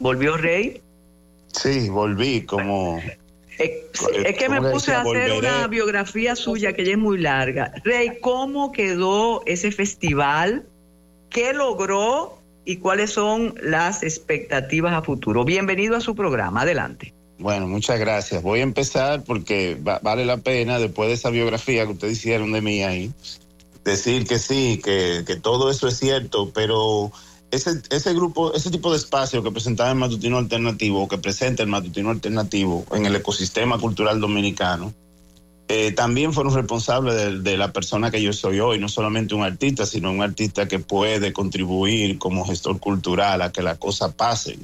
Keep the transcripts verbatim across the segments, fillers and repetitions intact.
¿Volvió Rey? Sí, volví como... Es, es que me puse a hacer volveré. Una biografía suya que ya es muy larga. Rey, ¿cómo quedó ese festival? ¿Qué logró? ¿Y cuáles son las expectativas a futuro? Bienvenido a su programa, adelante. Bueno, muchas gracias. Voy a empezar porque va, vale la pena, después de esa biografía que ustedes hicieron de mí ahí, decir que sí, que, que todo eso es cierto, pero ese, ese grupo, ese tipo de espacio que presentaba el Matutino Alternativo, que presenta el Matutino Alternativo en el ecosistema cultural dominicano, eh, también fueron responsables de, de la persona que yo soy hoy, no solamente un artista, sino un artista que puede contribuir como gestor cultural a que las cosas pasen.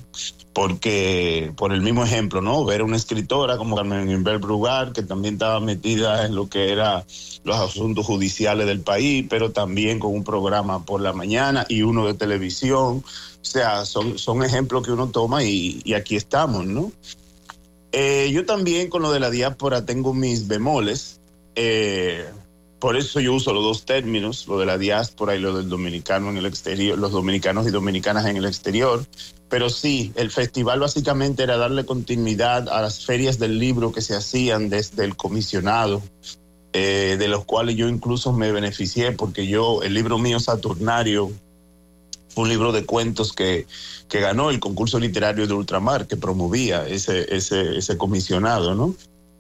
Porque, por el mismo ejemplo, ¿no? Ver a una escritora como Carmen Inver Brugar, que también estaba metida en lo que eran los asuntos judiciales del país, pero también con un programa por la mañana y uno de televisión. O sea, son, son ejemplos que uno toma y, y aquí estamos, ¿no? Eh, yo también con lo de la diáspora tengo mis bemoles. Eh, por eso yo uso los dos términos, lo de la diáspora y lo del dominicano en el exterior, los dominicanos y dominicanas en el exterior. Pero sí, el festival básicamente era darle continuidad a las ferias del libro que se hacían desde el comisionado, eh, de los cuales yo incluso me beneficié, porque yo, el libro mío Saturnario, fue un libro de cuentos que, que ganó el concurso literario de Ultramar, que promovía ese, ese, ese comisionado, ¿no?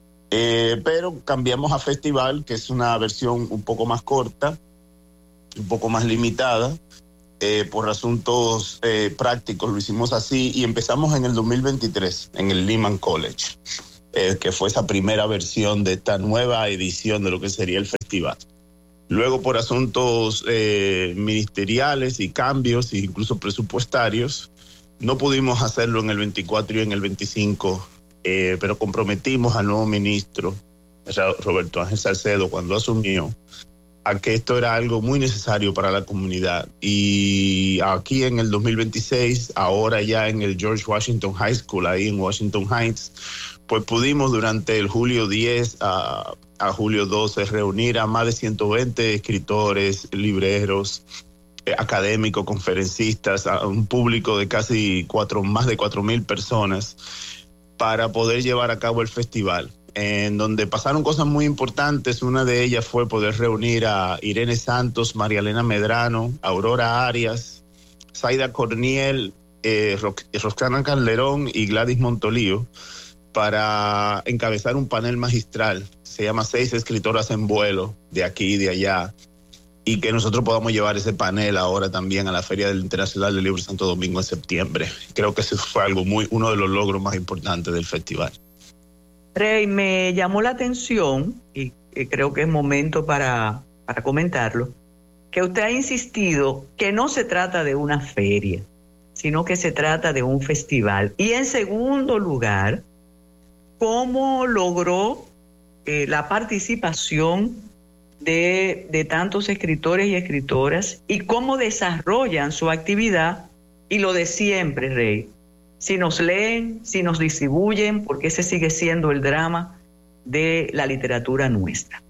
Eh, pero cambiamos a festival, que es una versión un poco más corta, un poco más limitada. Eh, por asuntos eh, prácticos lo hicimos así y empezamos en el dos mil veintitrés en el Lehman College, eh, que fue esa primera versión de esta nueva edición de lo que sería el festival. Luego, por asuntos eh, ministeriales y cambios, e incluso presupuestarios, no pudimos hacerlo en el veinticuatro y en el veinticinco, eh, pero comprometimos al nuevo ministro, Roberto Ángel Salcedo, cuando asumió, a que esto era algo muy necesario para la comunidad. Y aquí en el dos mil veintiséis, ahora ya en el George Washington High School, ahí en Washington Heights, pues pudimos durante el julio diez a, a julio doce reunir a más de ciento veinte escritores, libreros, eh, académicos, conferencistas, a un público de casi cuatro, más de cuatro mil personas para poder llevar a cabo el festival, en donde pasaron cosas muy importantes. Una de ellas fue poder reunir a Irene Santos, María Elena Medrano, Aurora Arias, Zaida Corniel, eh, Roxana Calderón y Gladys Montolío para encabezar un panel magistral. Se llama Seis Escritoras en Vuelo, de aquí y de allá, y que nosotros podamos llevar ese panel ahora también a la Feria del Internacional del Libro de Santo Domingo en septiembre. Creo que ese fue algo muy, uno de los logros más importantes del festival. Rey, me llamó la atención, y, y creo que es momento para, para comentarlo, que usted ha insistido que no se trata de una feria, sino que se trata de un festival. Y en segundo lugar, ¿cómo logró eh, la participación de, de tantos escritores y escritoras y cómo desarrollan su actividad? Y lo de siempre, Rey, si nos leen, si nos distribuyen, porque ese sigue siendo el drama de la literatura nuestra.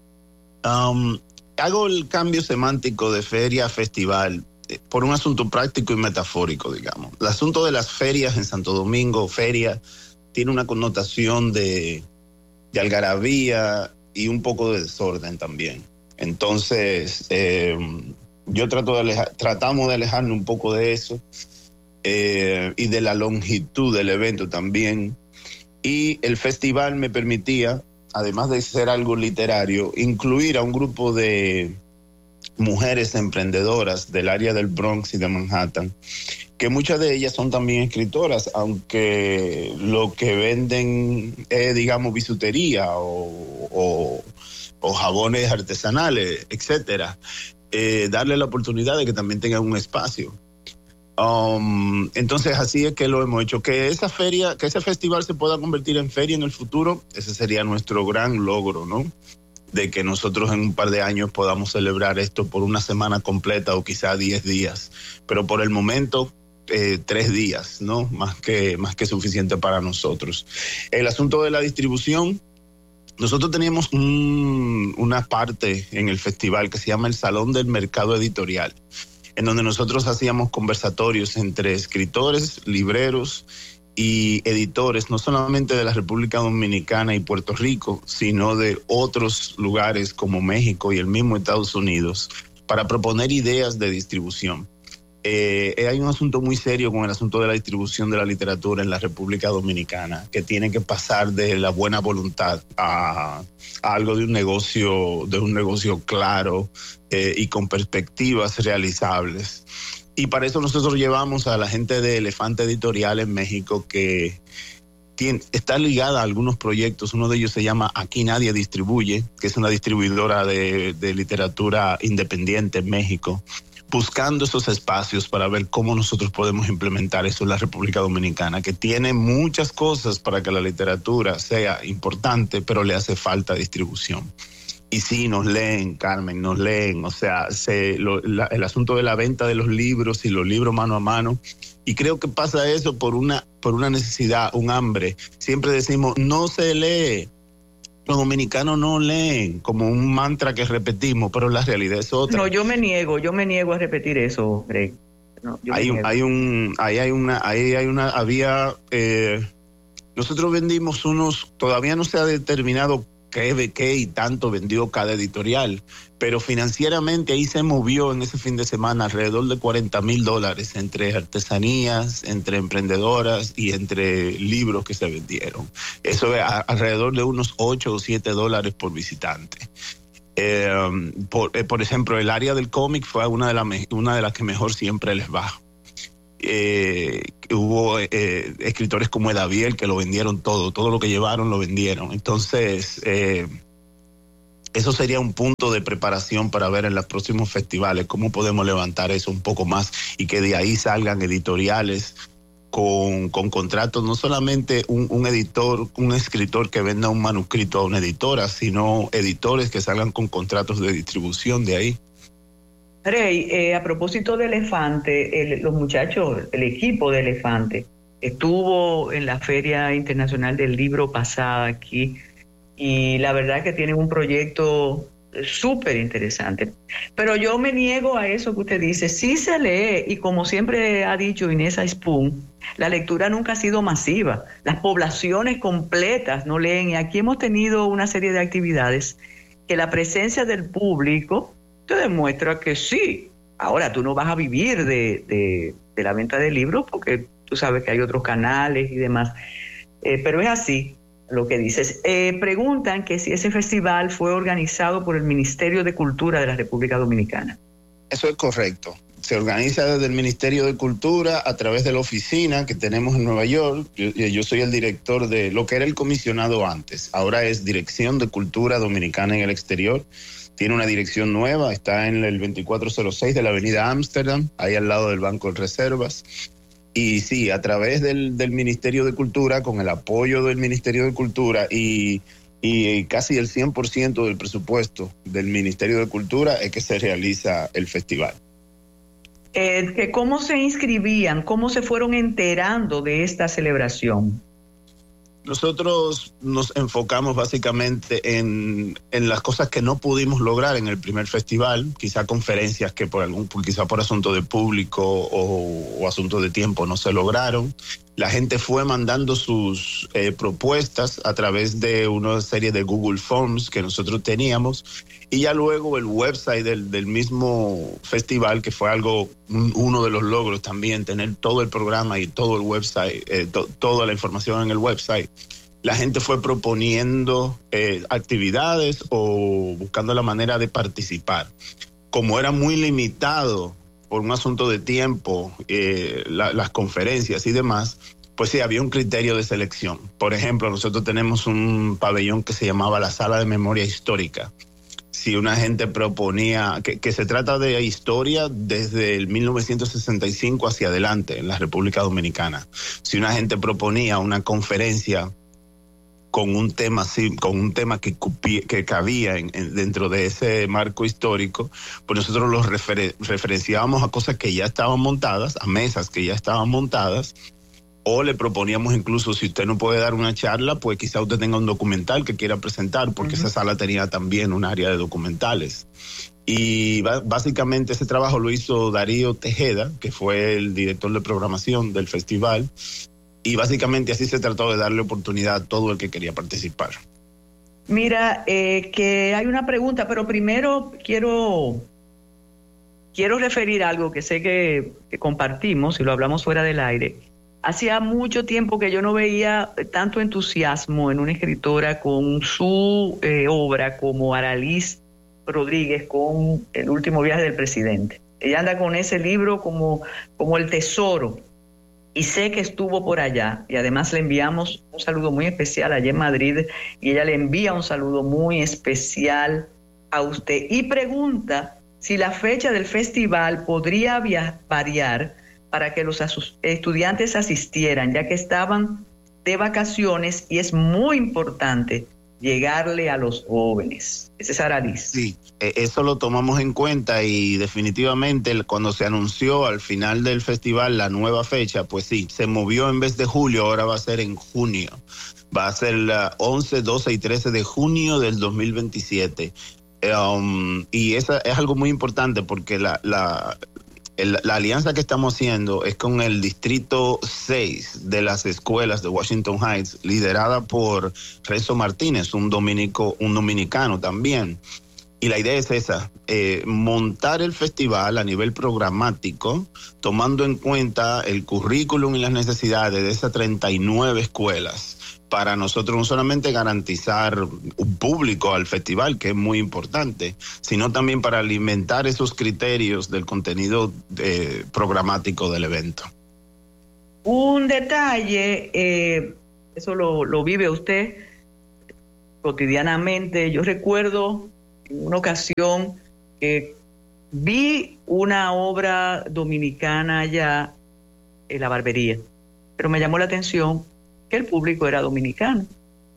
Um, hago el cambio semántico de feria a festival eh, por un asunto práctico y metafórico, digamos. El asunto de las ferias en Santo Domingo, feria, tiene una connotación de, de algarabía y un poco de desorden también. Entonces, eh, yo trato de alejar, tratamos de alejarnos un poco de eso. Eh, y de la longitud del evento también. Y el festival me permitía, además de ser algo literario, incluir a un grupo de mujeres emprendedoras del área del Bronx y de Manhattan, que muchas de ellas son también escritoras, aunque lo que venden es, digamos, bisutería o, o, o jabones artesanales, etcétera. Eh, darle la oportunidad de que también tengan un espacio. Um, entonces así es que lo hemos hecho. Que esa feria, que ese festival se pueda convertir en feria en el futuro, ese sería nuestro gran logro, ¿no? De que nosotros en un par de años podamos celebrar esto por una semana completa o quizá diez días. Pero por el momento, eh, tres días, ¿no? Más que, más que suficiente para nosotros. El asunto de la distribución, nosotros teníamos un, una parte en el festival que se llama el Salón del Mercado Editorial. en donde nosotros hacíamos conversatorios entre escritores, libreros y editores, no solamente de la República Dominicana y Puerto Rico, sino de otros lugares como México y el mismo Estados Unidos, para proponer ideas de distribución. Eh, hay un asunto muy serio con el asunto de la distribución de la literatura en la República Dominicana, que tiene que pasar de la buena voluntad a, a algo de un negocio, de un negocio claro eh, y con perspectivas realizables. Y para eso nosotros llevamos a la gente de Elefante Editorial en México, que tiene, está ligada a algunos proyectos. Uno de ellos se llama Aquí Nadie Distribuye, que es una distribuidora de, de literatura independiente en México, buscando esos espacios para ver cómo nosotros podemos implementar eso en la República Dominicana, que tiene muchas cosas para que la literatura sea importante, pero le hace falta distribución. Y sí, nos leen, Carmen, nos leen, o sea, se, lo, la, el asunto de la venta de los libros y los libros mano a mano, y creo que pasa eso por una, por una necesidad, un hambre. Siempre decimos, no se lee. Los dominicanos no leen, como un mantra que repetimos, pero la realidad es otra. No, yo me niego, yo me niego a repetir eso, Greg. No, hay, un, hay un, ahí hay una, ahí hay una, había, eh, nosotros vendimos unos, todavía no se ha determinado qué, qué y tanto vendió cada editorial, pero financieramente ahí se movió en ese fin de semana alrededor de cuarenta mil dólares entre artesanías, entre emprendedoras y entre libros que se vendieron. Eso es a, alrededor de unos ocho o siete dólares por visitante. Eh, por, eh, por ejemplo, el área del cómic fue una de, la me, una de las que mejor siempre les va. Eh, hubo eh, escritores como Edaviel que lo vendieron todo, todo lo que llevaron lo vendieron. Entonces, eh, eso sería un punto de preparación para ver en los próximos festivales cómo podemos levantar eso un poco más y que de ahí salgan editoriales con, con contratos, no solamente un, un editor, un escritor que venda un manuscrito a una editora, sino editores que salgan con contratos de distribución de ahí. Rey, eh, a propósito de Elefante, el, los muchachos, el equipo de Elefante estuvo en la Feria Internacional del Libro pasada aquí y la verdad que tienen un proyecto súper interesante. Pero yo me niego a eso que usted dice. Sí se lee y como siempre ha dicho Inés Aispun, la lectura nunca ha sido masiva. Las poblaciones completas no leen y aquí hemos tenido una serie de actividades que la presencia del público te demuestra que sí. Ahora, tú no vas a vivir de, de, de la venta de libros porque tú sabes que hay otros canales y demás. Eh, pero es así lo que dices. Eh, preguntan que si ese festival fue organizado por el Ministerio de Cultura de la República Dominicana. Eso es correcto. Se organiza desde el Ministerio de Cultura a través de la oficina que tenemos en Nueva York. Yo, yo soy el director de lo que era el comisionado antes. Ahora es Dirección de Cultura Dominicana en el Exterior. Tiene una dirección nueva, está en el veinticuatro cero seis de la avenida Ámsterdam, ahí al lado del Banco de Reservas. Y sí, a través del, del Ministerio de Cultura, con el apoyo del Ministerio de Cultura y, y casi el cien por ciento del presupuesto del Ministerio de Cultura es que se realiza el festival. Eh, ¿Cómo se inscribían? ¿Cómo se fueron enterando de esta celebración? Nosotros nos enfocamos básicamente en, en las cosas que no pudimos lograr en el primer festival, quizá conferencias que por algún, quizá por asunto de público o, o asunto de tiempo no se lograron. La gente fue mandando sus eh, propuestas a través de una serie de Google Forms que nosotros teníamos y ya luego el website del, del mismo festival, que fue algo, un, uno de los logros también, tener todo el programa y todo el website, eh, to, toda la información en el website. La gente fue proponiendo eh, actividades o buscando la manera de participar. Como era muy limitado por un asunto de tiempo, eh, la, las conferencias y demás, pues sí, había un criterio de selección. Por ejemplo, nosotros tenemos un pabellón que se llamaba la Sala de Memoria Histórica. Si una gente proponía, que, que se trata de historia desde el mil novecientos sesenta y cinco hacia adelante en la República Dominicana. Si una gente proponía una conferencia con un tema así, con un tema que, que cabía en, en, dentro de ese marco histórico, pues nosotros los refer, referenciábamos a cosas que ya estaban montadas, a mesas que ya estaban montadas, o le proponíamos incluso, si usted no puede dar una charla, pues quizá usted tenga un documental que quiera presentar, porque uh-huh. esa sala tenía también un área de documentales. Y básicamente ese trabajo lo hizo Darío Tejeda, que fue el director de programación del festival, y básicamente así se trató de darle oportunidad a todo el que quería participar. Mira, eh, que hay una pregunta, pero primero quiero, quiero referir algo que sé que, que compartimos y lo hablamos fuera del aire. Hacía mucho tiempo que yo no veía tanto entusiasmo en una escritora con su eh, obra como Aralís Rodríguez con El último viaje del presidente. Ella anda con ese libro como, como el tesoro, y sé que estuvo por allá, y además le enviamos un saludo muy especial allá en Madrid, y ella le envía un saludo muy especial a usted, y pregunta si la fecha del festival podría via- variar para que los asus- estudiantes asistieran, ya que estaban de vacaciones, y es muy importante llegarle a los jóvenes. Ese es Aralís. Sí, eso lo tomamos en cuenta, y definitivamente cuando se anunció al final del festival la nueva fecha, pues sí, se movió, en vez de julio, ahora va a ser en junio. Va a ser la once, doce y trece de junio del dos mil veintisiete. Um, y esa es algo muy importante porque la... la El, la alianza que estamos haciendo es con el distrito seis de las escuelas de Washington Heights, liderada por Renzo Martínez, un dominico, un dominicano también. Y la idea es esa, eh, montar el festival a nivel programático, tomando en cuenta el currículum y las necesidades de esas treinta y nueve escuelas, para nosotros no solamente garantizar un público al festival, que es muy importante, sino también para alimentar esos criterios del contenido eh, programático del evento. Un detalle, eh, eso lo, lo vive usted cotidianamente. Yo recuerdo en una ocasión que vi una obra dominicana allá en la barbería, pero me llamó la atención que el público era dominicano.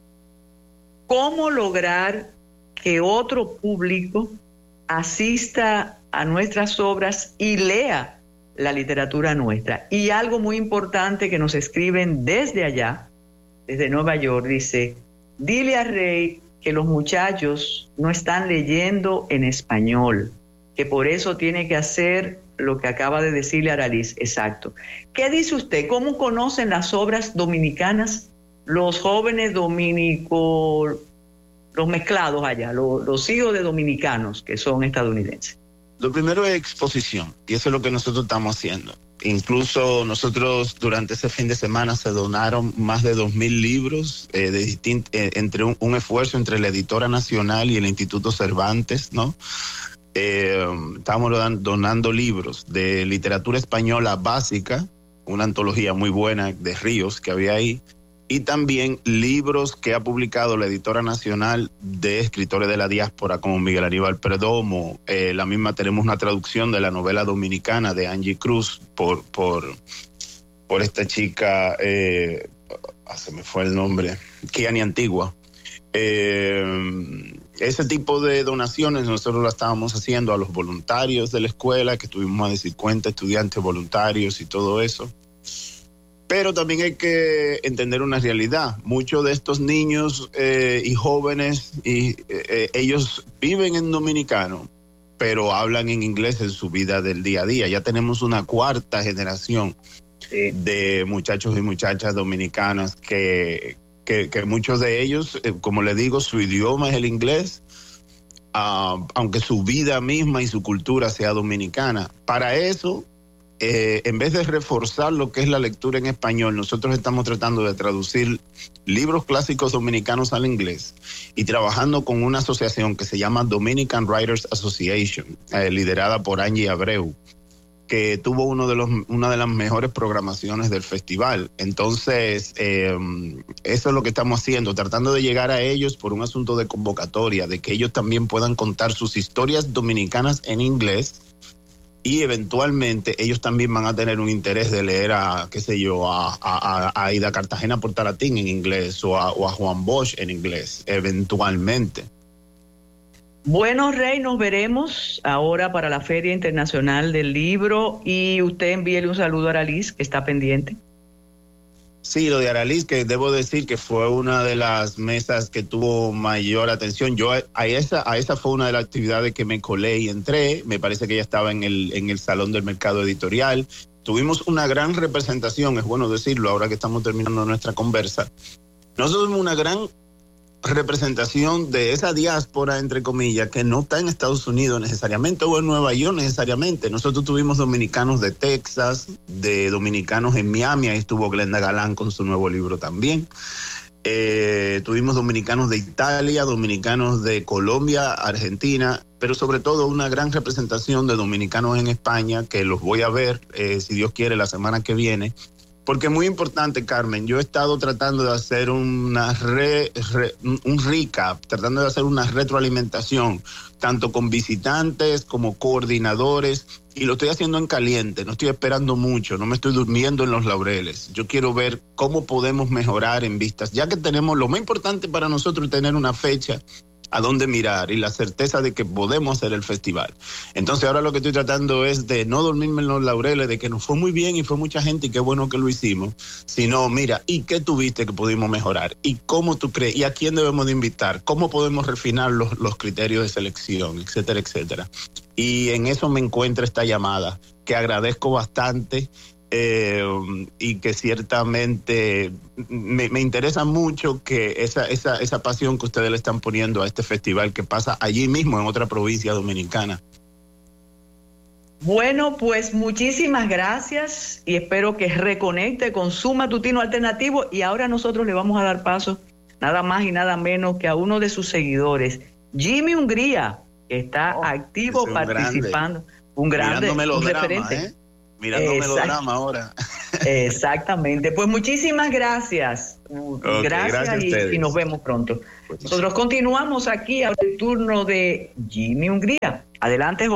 ¿Cómo lograr que otro público asista a nuestras obras y lea la literatura nuestra? Y algo muy importante que nos escriben desde allá, desde Nueva York, dice: dile a Rey que los muchachos no están leyendo en español, que por eso tiene que hacer lo que acaba de decirle Aralís. Exacto. ¿Qué dice usted? ¿Cómo conocen las obras dominicanas los jóvenes dominicos, los mezclados allá, los, los hijos de dominicanos que son estadounidenses? Lo primero es exposición, y eso es lo que nosotros estamos haciendo. Incluso nosotros durante ese fin de semana se donaron más de dos mil libros, eh, de distint, eh, entre un, un esfuerzo entre la Editora Nacional y el Instituto Cervantes, ¿no? Eh, estamos donando libros de literatura española básica, una antología muy buena de Ríos que había ahí, y también libros que ha publicado la Editora Nacional de escritores de la diáspora como Miguel Aníbal Perdomo. Eh, la misma tenemos una traducción de la novela dominicana de Angie Cruz por, por, por esta chica, eh, se me fue el nombre, Kiani Antigua. Eh, ese tipo de donaciones nosotros las estábamos haciendo a los voluntarios de la escuela, que tuvimos más de cincuenta estudiantes voluntarios y todo eso. Pero también hay que entender una realidad. Muchos de estos niños eh, y jóvenes, y, eh, ellos viven en dominicano, pero hablan en inglés en su vida del día a día. Ya tenemos una cuarta generación sí. de muchachos y muchachas dominicanas que, que, que muchos de ellos, eh, como les digo, su idioma es el inglés, uh, aunque su vida misma y su cultura sea dominicana. Para eso, Eh, en vez de reforzar lo que es la lectura en español, nosotros estamos tratando de traducir libros clásicos dominicanos al inglés y trabajando con una asociación que se llama Dominican Writers Association, eh, liderada por Angie Abreu, que tuvo uno de los, una de las mejores programaciones del festival. Entonces, eh, eso es lo que estamos haciendo, tratando de llegar a ellos por un asunto de convocatoria, de que ellos también puedan contar sus historias dominicanas en inglés. Y eventualmente ellos también van a tener un interés de leer a, qué sé yo, a, a, a Aida Cartagena Portalatín en inglés o a, o a Juan Bosch en inglés, eventualmente. Bueno, Rey, nos veremos ahora para la Feria Internacional del Libro, y usted envíele un saludo a Aralís, que está pendiente. Sí, lo de Araliz, que debo decir que fue una de las mesas que tuvo mayor atención. Yo a, a esa a esa fue una de las actividades que me colé y entré. Me parece que ella estaba en el en el Salón del Mercado Editorial. Tuvimos una gran representación, es bueno decirlo ahora que estamos terminando nuestra conversa. Nosotros tuvimos una gran representación de esa diáspora, entre comillas, que no está en Estados Unidos necesariamente o en Nueva York necesariamente. Nosotros tuvimos dominicanos de Texas, de dominicanos en Miami, ahí estuvo Glenda Galán con su nuevo libro también. Eh, tuvimos dominicanos de Italia, dominicanos de Colombia, Argentina, pero sobre todo una gran representación de dominicanos en España, que los voy a ver, eh, si Dios quiere, la semana que viene. Porque es muy importante, Carmen, yo he estado tratando de hacer una re, re, un recap, tratando de hacer una retroalimentación, tanto con visitantes como coordinadores, y lo estoy haciendo en caliente, no estoy esperando mucho, no me estoy durmiendo en los laureles. Yo quiero ver cómo podemos mejorar en vistas, ya que tenemos, lo más importante para nosotros es tener una fecha a dónde mirar y la certeza de que podemos hacer el festival. Entonces ahora lo que estoy tratando es de no dormirme en los laureles de que nos fue muy bien y fue mucha gente y qué bueno que lo hicimos, sino mira, ¿y qué tuviste que pudimos mejorar? ¿Y cómo tú crees? ¿Y a quién debemos de invitar? ¿Cómo podemos refinar los, los criterios de selección? Etcétera, etcétera. Y en eso me encuentra esta llamada, que agradezco bastante. Eh, y que ciertamente me, me interesa mucho que esa, esa, esa pasión que ustedes le están poniendo a este festival que pasa allí mismo en otra provincia dominicana. Bueno, pues muchísimas gracias y espero que reconecte con su matutino alternativo, y ahora nosotros le vamos a dar paso nada más y nada menos que a uno de sus seguidores, Jimmy Hungría, que está oh, activo un participando, grande. un grande, un referente. ¿eh? Mirando Exact- melodrama ahora. Exactamente. Pues muchísimas gracias. Okay, gracias, gracias y, y nos vemos pronto. Pues, nosotros continuamos aquí al turno de Jimmy Hungría. Adelante, Jorge.